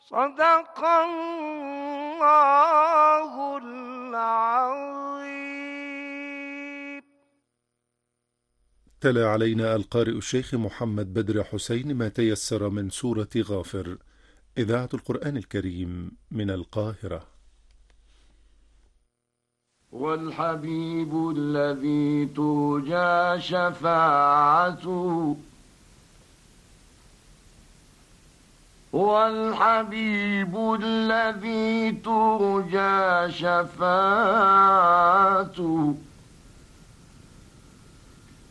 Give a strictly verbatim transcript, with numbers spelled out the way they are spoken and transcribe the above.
صدق الله العظيم. تلا علينا القارئ الشيخ محمد بدر حسين ما تيسر من سورة غافر، إذاعة القرآن الكريم من القاهرة. والحبيب الذي ترجى شفاعته والحبيب الذي ترجى شفاعته